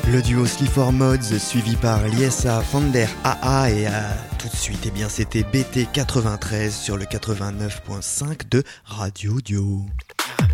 Le duo Sleaford Mods suivi par Liesa Fander AA et tout de suite c'était BT93 sur le 89.5 de Radio Dio.